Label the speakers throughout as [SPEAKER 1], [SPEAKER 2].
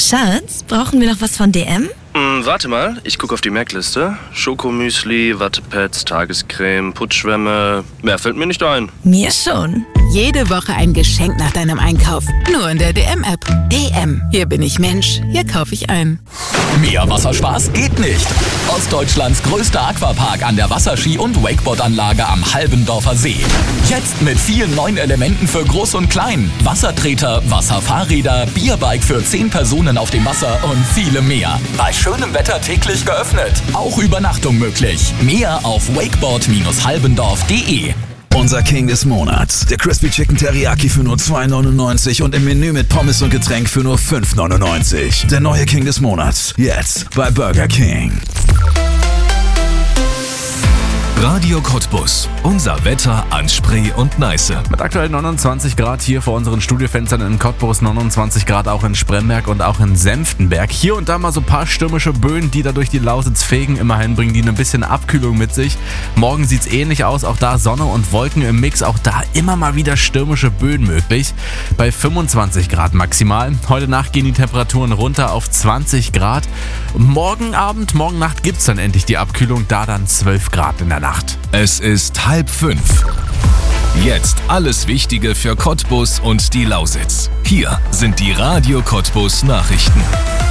[SPEAKER 1] Schatz, brauchen wir noch was von DM?
[SPEAKER 2] Warte mal, ich gucke auf die Merkliste. Schokomüsli, Wattepads, Tagescreme, Putzschwämme. Mehr fällt mir nicht ein.
[SPEAKER 1] Mir schon.
[SPEAKER 3] Jede Woche ein Geschenk nach deinem Einkauf. Nur in der DM-App. DM. Hier bin ich Mensch. Hier kaufe ich ein.
[SPEAKER 4] Mehr Wasserspaß geht nicht. Ostdeutschlands größter Aquapark an der Wasserski- und Wakeboardanlage am Halbendorfer See. Jetzt mit vielen neuen Elementen für Groß und Klein. Wassertreter, Wasserfahrräder, Bierbike für 10 Personen auf dem Wasser und viele mehr. Bei schönem Wetter täglich geöffnet. Auch Übernachtung möglich. Mehr auf wakeboard-halbendorf.de.
[SPEAKER 5] Unser King des Monats. Der Crispy Chicken Teriyaki für nur $2,99 und im Menü mit Pommes und Getränk für nur $5,99. Der neue King des Monats. Jetzt bei Burger King.
[SPEAKER 6] Radio Cottbus. Unser Wetter an Spree und Neiße.
[SPEAKER 7] Mit aktuell 29 Grad hier vor unseren Studiofenstern in Cottbus, 29 Grad auch in Spremberg und auch in Senftenberg. Hier und da mal so ein paar stürmische Böen, die da durch die Lausitz fegen. Immerhin bringen die ein bisschen Abkühlung mit sich. Morgen sieht es ähnlich aus, auch da Sonne und Wolken im Mix. Auch da immer mal wieder stürmische Böen möglich. Bei 25 Grad maximal. Heute Nacht gehen die Temperaturen runter auf 20 Grad. Morgen Nacht gibt es dann endlich die Abkühlung, da dann 12 Grad in der Nacht.
[SPEAKER 6] Es ist 4:30. Jetzt alles Wichtige für Cottbus und die Lausitz. Hier sind die Radio Cottbus Nachrichten.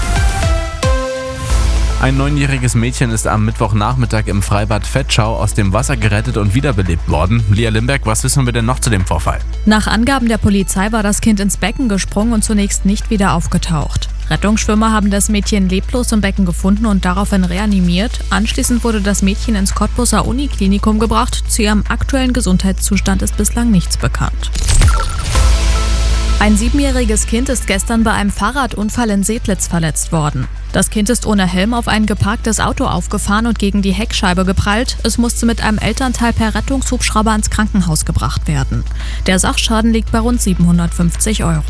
[SPEAKER 7] Ein 9-jähriges Mädchen ist am Mittwochnachmittag im Freibad Vetschau aus dem Wasser gerettet und wiederbelebt worden. Lia Limberg, was wissen wir denn noch zu dem Vorfall?
[SPEAKER 8] Nach Angaben der Polizei war das Kind ins Becken gesprungen und zunächst nicht wieder aufgetaucht. Rettungsschwimmer haben das Mädchen leblos im Becken gefunden und daraufhin reanimiert. Anschließend wurde das Mädchen ins Cottbuser Uniklinikum gebracht. Zu ihrem aktuellen Gesundheitszustand ist bislang nichts bekannt. Ein 7-jähriges Kind ist gestern bei einem Fahrradunfall in Sedlitz verletzt worden. Das Kind ist ohne Helm auf ein geparktes Auto aufgefahren und gegen die Heckscheibe geprallt. Es musste mit einem Elternteil per Rettungshubschrauber ins Krankenhaus gebracht werden. Der Sachschaden liegt bei rund 750 €.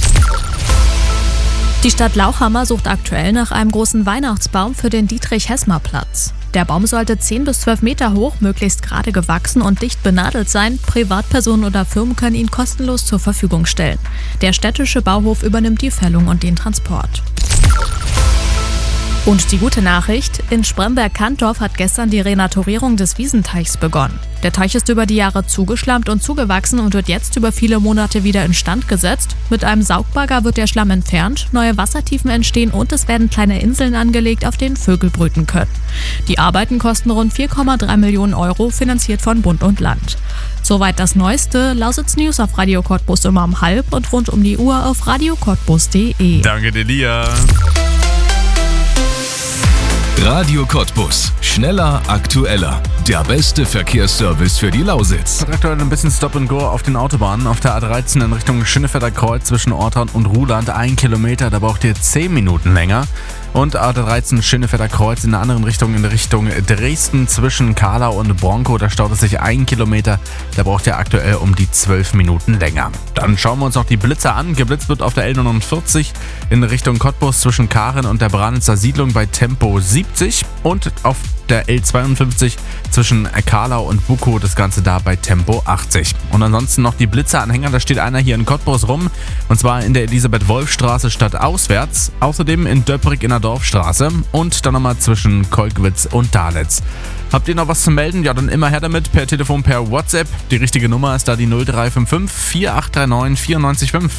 [SPEAKER 8] Die Stadt Lauchhammer sucht aktuell nach einem großen Weihnachtsbaum für den Dietrich-Hessmer-Platz. Der Baum sollte 10 bis 12 Meter hoch, möglichst gerade gewachsen und dicht benadelt sein. Privatpersonen oder Firmen können ihn kostenlos zur Verfügung stellen. Der städtische Bauhof übernimmt die Fällung und den Transport. Und die gute Nachricht, in Spremberg-Kantdorf hat gestern die Renaturierung des Wiesenteichs begonnen. Der Teich ist über die Jahre zugeschlammt und zugewachsen und wird jetzt über viele Monate wieder instand gesetzt. Mit einem Saugbagger wird der Schlamm entfernt, neue Wassertiefen entstehen und es werden kleine Inseln angelegt, auf denen Vögel brüten können. Die Arbeiten kosten rund 4,3 Millionen €, finanziert von Bund und Land. Soweit das Neueste. Lausitz News auf Radio Cottbus immer um 12:30 und rund um die Uhr auf radiocottbus.de.
[SPEAKER 7] Danke dir, Lia.
[SPEAKER 6] Radio Cottbus. Schneller, aktueller. Der beste Verkehrsservice für die Lausitz.
[SPEAKER 7] Aktuell ein bisschen Stop and Go auf den Autobahnen. Auf der A13 in Richtung Schinnefelder Kreuz zwischen Ortern und Ruhland 1 Kilometer. Da braucht ihr 10 Minuten länger. Und A13 Schinnefelder Kreuz in der anderen Richtung, in Richtung Dresden zwischen Kahlau und Bronkow. Da staut es sich 1 Kilometer. Da braucht ihr aktuell um die 12 Minuten länger. Dann schauen wir uns noch die Blitzer an. Geblitzt wird auf der L49 in Richtung Cottbus zwischen Karen und der Branitzer Siedlung bei Tempo 70. Und auf der L52 zwischen Kahlau und Bukow, das Ganze da bei Tempo 80. Und ansonsten noch die Blitzeranhänger, da steht einer hier in Cottbus rum, und zwar in der Elisabeth-Wolf-Straße stadtauswärts, außerdem in Döpprig in der Dorfstraße und dann nochmal zwischen Kolkwitz und Dahletz. Habt ihr noch was zu melden? Ja, dann immer her damit, per Telefon, per WhatsApp. Die richtige Nummer ist da die 0355 4839 945.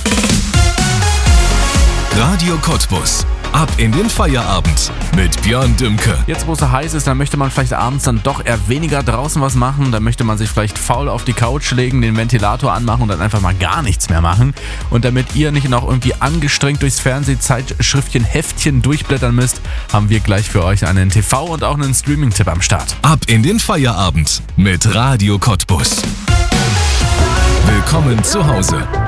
[SPEAKER 6] Radio Cottbus. Ab in den Feierabend mit Björn Dümke.
[SPEAKER 7] Jetzt, wo es so heiß ist, dann möchte man vielleicht abends dann doch eher weniger draußen was machen. Dann möchte man sich vielleicht faul auf die Couch legen, den Ventilator anmachen und dann einfach mal gar nichts mehr machen. Und damit ihr nicht noch irgendwie angestrengt durchs Fernsehzeitschriftchen, Heftchen durchblättern müsst, haben wir gleich für euch einen TV- und auch einen Streaming-Tipp am Start.
[SPEAKER 6] Ab in den Feierabend mit Radio Cottbus. Willkommen zu Hause.